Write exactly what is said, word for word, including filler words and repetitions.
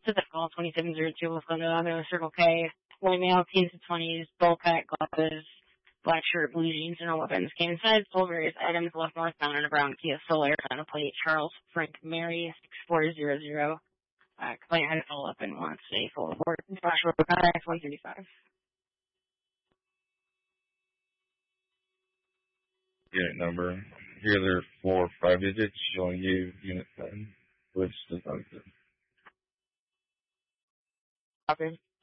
Typical twenty-seven oh two with Glendale, Circle K, white male, teens to twenties, bowl cut, glasses, black shirt, blue jeans, and no weapons. Came inside, stole various items, left northbound in a brown Kia Soul on a plate. Charles Frank Mary, six four zero zero. Uh, complaint had to follow up and wants a full report. Joshua Contact one thirty-five. Unit number. Here there are four, five digits showing you unit ten, which does not exist. Copy.